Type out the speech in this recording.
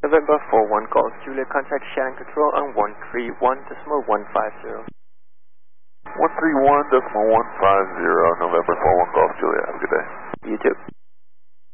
November 41 Golf Juliet, contact Shannon Control on 131.150. 131.150, November 41 Golf Juliet. Have a good day. You too.